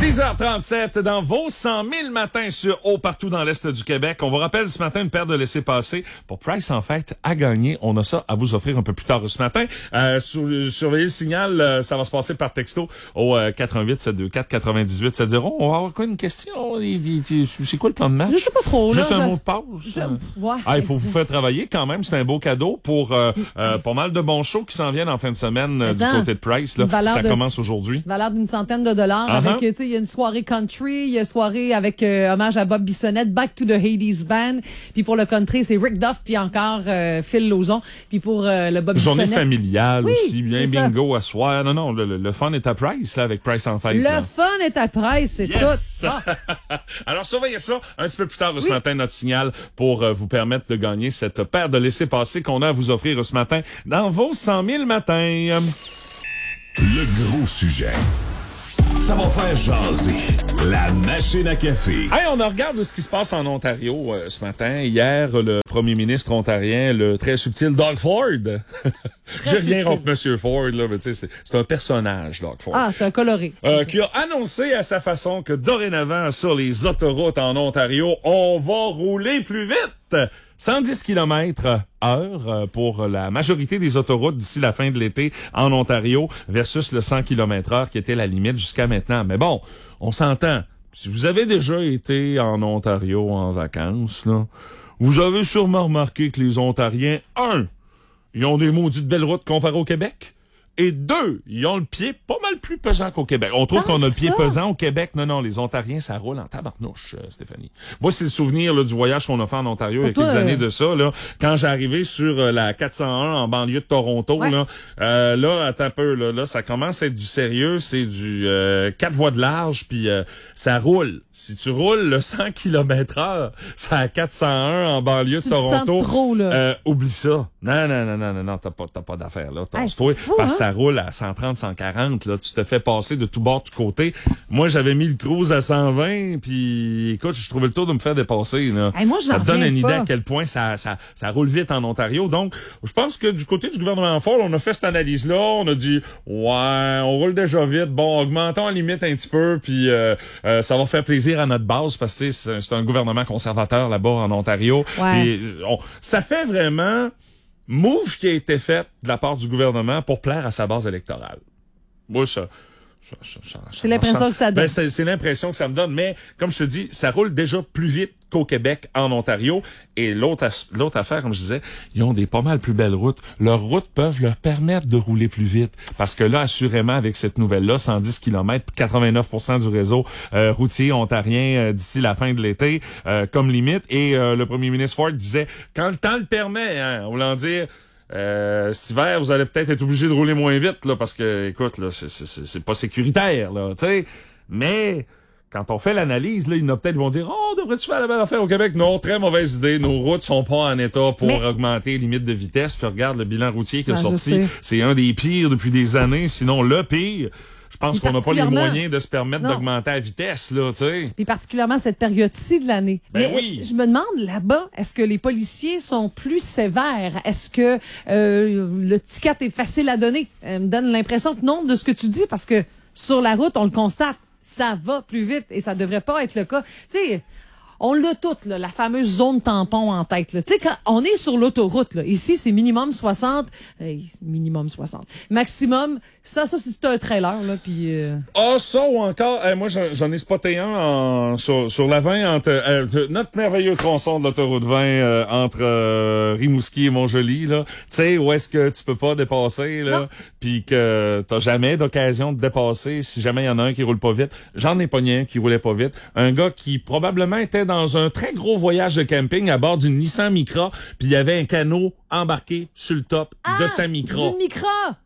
6h37 dans vos 100 000 matins sur haut partout dans l'Est du Québec. On vous rappelle ce matin une paire de laissez-passer pour Price en fête à gagner. On a ça à vous offrir un peu plus tard ce matin. Surveillez le signal, ça va se passer par texto au 88 724 98 70. On va avoir quoi une question? C'est quoi le plan de match? Je sais pas trop. Juste là, un mot de pause? Ouais, il faut vous faire travailler quand même. C'est un beau cadeau pour pas mal de bons shows qui s'en viennent en fin de semaine du côté de Price. Là. Ça commence aujourd'hui. Valeur d'une centaine de dollars avec, tu sais, il y a une soirée country, il y a une soirée avec hommage à Bob Bissonnette, Back to the Hades Band. Puis pour le country, c'est Rick Duff puis encore Phil Lauzon. Puis pour le Bob Journée Bissonnette. familiale oui, aussi, bien bingo à soir. Non, le fun est à Price là avec Price en fête. Le fun est à Price, c'est tout ça. Alors surveillez ça un petit peu plus tard ce matin, notre signal pour vous permettre de gagner cette paire de laissez-passer qu'on a à vous offrir ce matin dans vos 100 000 matins. Le gros sujet. Ça va faire jaser. La machine à café. Hey, on regarde ce qui se passe en Ontario ce matin. Hier, le premier ministre ontarien, le très subtil Doug Ford. J'ai rien contre M. Ford, là, mais tu sais, c'est un personnage, Doug Ford. Ah, c'est un coloré. Qui a annoncé à sa façon que dorénavant, sur les autoroutes en Ontario, on va rouler plus vite. 110 km/h pour la majorité des autoroutes d'ici la fin de l'été en Ontario versus le 100 km/h qui était la limite jusqu'à maintenant. Mais bon, on s'entend. Si vous avez déjà été en Ontario en vacances, là, vous avez sûrement remarqué que les Ontariens, ils ont des maudites belles routes comparées au Québec. Et 2, ils ont le pied pas mal plus pesant qu'au Québec. On trouve qu'on a le pied pesant au Québec. Non, les Ontariens, ça roule en tabarnouche, Stéphanie. Moi, c'est le souvenir là, du voyage qu'on a fait en Ontario il y a quelques années de ça. Là, quand j'arrivais sur la 401 en banlieue de Toronto, là, attends un peu, là, ça commence à être du sérieux. C'est du 4 voies de large, puis ça roule. Si tu roules le 100 km/h, c'est à 401 en banlieue de Toronto. Sens trop, là. Oublie ça. Non, t'as pas d'affaire, là. Tasse-toi, parce que ça roule à 130, 140, là. Tu te fais passer de tout bord, de tout côté. Moi, j'avais mis le cruise à 120, puis écoute, je trouvais le tour de me faire dépasser, là. Hey, moi, ça te donne une idée à quel point ça roule vite en Ontario. Donc, je pense que du côté du gouvernement Ford, on a fait cette analyse-là. On a dit, on roule déjà vite. Bon, augmentons la limite un petit peu, puis ça va faire plaisir à notre base, parce que c'est un gouvernement conservateur là-bas en Ontario. Ouais. Et ça fait vraiment move qui a été fait de la part du gouvernement pour plaire à sa base électorale. Moi, c'est l'impression que ça donne. C'est l'impression que ça me donne, mais comme je te dis, ça roule déjà plus vite qu'au Québec, en Ontario. Et l'autre affaire, comme je disais, ils ont des pas mal plus belles routes. Leurs routes peuvent leur permettre de rouler plus vite. Parce que là, assurément, avec cette nouvelle-là, 110 km, 89% du réseau routier ontarien d'ici la fin de l'été, comme limite. Et le premier ministre Ford disait, quand le temps le permet, hein, voulant dire... cet hiver, vous allez peut-être être obligé de rouler moins vite, là, parce que, écoute, là, c'est pas sécuritaire, là, tu sais. Mais, quand on fait l'analyse, là, ils vont dire, devrais-tu faire la même affaire au Québec? Non, très mauvaise idée. Nos routes sont pas en état pour augmenter les limites de vitesse. Puis regarde le bilan routier qui est sorti. C'est un des pires depuis des années, sinon le pire. Je pense qu'on n'a pas les moyens de se permettre d'augmenter la vitesse, là, tu sais. Puis particulièrement cette période-ci de l'année. Ben oui. Je me demande, là-bas, est-ce que les policiers sont plus sévères? Est-ce que le ticket est facile à donner? Me donne l'impression que non, de ce que tu dis, parce que sur la route, on le constate, ça va plus vite et ça devrait pas être le cas. Tu sais, on l'a toute, là, la fameuse zone tampon en tête. Tu sais, quand on est sur l'autoroute, là, ici, c'est minimum 60. Minimum 60. Maximum, ça c'est un trailer, là, puis... ça ou encore... moi, j'en ai spoté un sur la 20, entre notre merveilleux tronçon de l'autoroute 20 entre Rimouski et Montjoly, là. Tu sais, où est-ce que tu peux pas dépasser, là, puis que t'as jamais d'occasion de dépasser si jamais il y en a un qui roule pas vite. J'en ai pogné un qui roulait pas vite. Un gars qui probablement était dans un très gros voyage de camping à bord d'une Nissan Micra, puis il y avait un canot embarqué sur le top de sa Micra. Une Micra!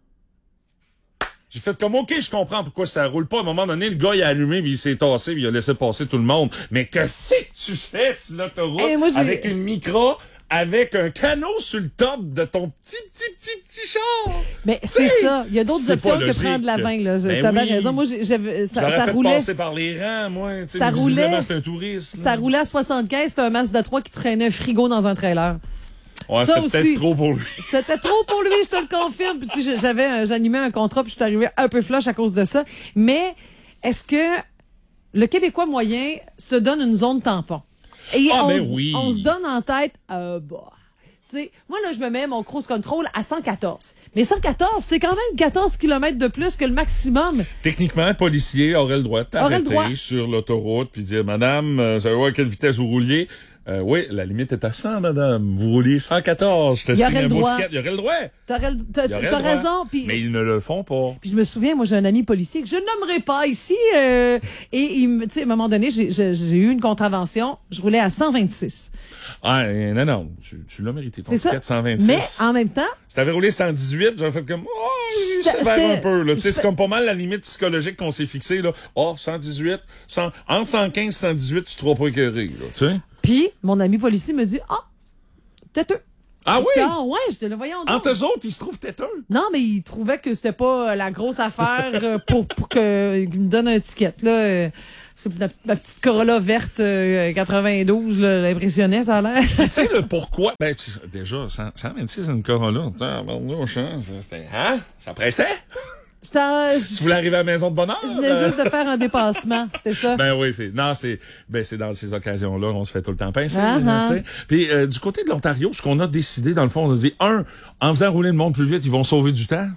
J'ai fait comme, OK, je comprends pourquoi ça roule pas. À un moment donné, le gars, il a allumé, puis il s'est tassé, puis il a laissé passer tout le monde. Mais que tu fais sur l'autoroute avec une Micra, avec un canot sur le top de ton petit char? Mais c'est ça. Il y a d'autres options que prendre la 20, là. T'as bien raison. Moi, ça roulait. Passer par les rangs, moi. Ça roulait. C'est un touriste. Ça roulait à 75. C'était un Mazda 3 qui traînait un frigo dans un trailer. Ouais, c'était peut-être trop pour lui. C'était trop pour lui, je te le confirme. Puis j'animais un contrat, puis je suis arrivée un peu flush à cause de ça. Mais est-ce que le Québécois moyen se donne une zone tampon. Et on se donne en tête, tu sais, moi, là, je me mets mon cruise control à 114. Mais 114, c'est quand même 14 km de plus que le maximum. Techniquement, un policier aurait le droit de t'arrêter sur l'autoroute puis dire, madame, vous savez voir à quelle vitesse vous rouliez? Oui, la limite est à 100, madame. Vous rouliez 10014. Je te signe un beau ticket. Il y aurait le droit. T'as raison. Pis, mais ils ne le font pas. Puis je me souviens, moi, j'ai un ami policier que je nommerai pas ici. Et tu sais, à un moment donné, j'ai eu une contravention. Je roulais à 126. Ah, non. Tu l'as mérité. Ton ticket de 126. Mais en même temps. Si t'avais roulé 118, j'aurais fait comme, sévère un peu, là. Tu sais, c'est comme pas mal la limite psychologique qu'on s'est fixée, là. 118, entre 115 et 118, tu te trouves pas écœuré, là. Tu sais? Puis, mon ami policier me dit, têteux. Ah oui? Ouais, je te le voyais en entre eux autres, ils se trouvent têteux. Non, mais ils trouvaient que c'était pas la grosse affaire pour qu'ils me donnent un ticket, là. C'est ma petite Corolla verte 92, là, l'impressionnait, ça a l'air. Tu sais, le pourquoi? Ben, déjà, 126, une Corolla. C'était, ça pressait? Tu voulais arriver à la maison de bonne heure? Je venais juste de faire un dépassement, c'était ça. Ben oui, c'est dans ces occasions-là qu'on se fait tout le temps pincer. Tu sais. Puis du côté de l'Ontario, ce qu'on a décidé, dans le fond, on a dit, en faisant rouler le monde plus vite, ils vont sauver du temps.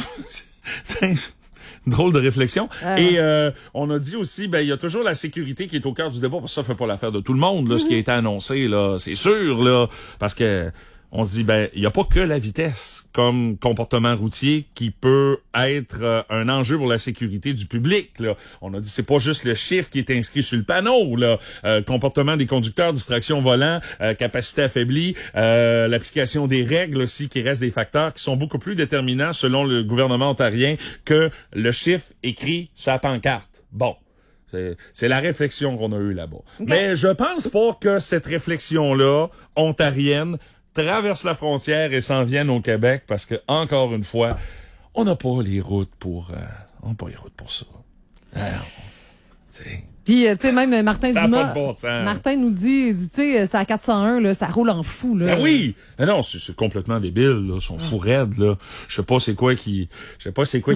Drôle de réflexion. Et on a dit aussi, il y a toujours la sécurité qui est au cœur du débat, parce que ça fait pas l'affaire de tout le monde, là, ce qui a été annoncé, là, c'est sûr, là, parce que on se dit, il y a pas que la vitesse comme comportement routier qui peut être un enjeu pour la sécurité du public, là. On a dit, c'est pas juste le chiffre qui est inscrit sur le panneau, là. Comportement des conducteurs, distraction au volant, capacité affaiblie, l'application des règles aussi, qui restent des facteurs qui sont beaucoup plus déterminants selon le gouvernement ontarien que le chiffre écrit sur la pancarte. Bon. C'est la réflexion qu'on a eue là-bas. Okay. Mais je pense pas que cette réflexion-là, ontarienne, traverse la frontière et s'en viennent au Québec parce que, encore une fois, on n'a pas les routes pour ça. Alors, puis, tu sais, même Martin Dumas, bon Martin nous dit, tu sais, c'est à 401, là, ça roule en fou, là. Ben oui! Mais non, c'est complètement débile, là. Ils sont fous raides, là. Je sais pas c'est quoi qu'ils mangent. Qu'est-ce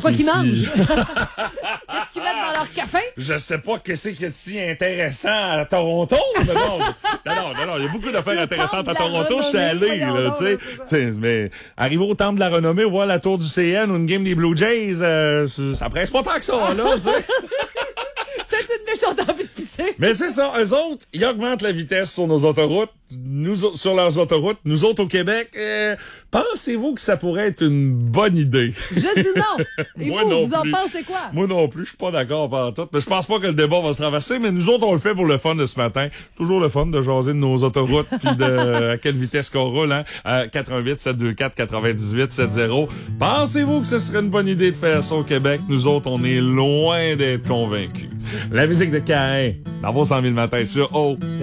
qu'ils mettent dans leur café? Je sais pas qu'est-ce qu'il y a de si intéressant à Toronto, mais non. Non, il y a beaucoup d'affaires intéressantes à Toronto, je suis allé, là, tu sais. Mais arriver au temple de la renommée, voir la tour du CN ou une game des Blue Jays, ça presse pas tant que ça, là, tu sais. Une méchante envie de pisser. Mais c'est ça, eux autres, ils augmentent la vitesse sur nos autoroutes, sur leurs autoroutes. Nous autres au Québec, pensez-vous que ça pourrait être une bonne idée? Je dis non. Et vous en pensez quoi? Moi non plus, je suis pas d'accord par tout. Mais je pense pas que le débat va se traverser, mais nous autres, on le fait pour le fun de ce matin. Toujours le fun de jaser de nos autoroutes puis de à quelle vitesse qu'on roule, hein? À 88 724 98 70. Pensez-vous que ce serait une bonne idée de faire ça au Québec? Nous autres, on est loin d'être convaincus. La musique de Caïn, dans vos 100 000 matins sur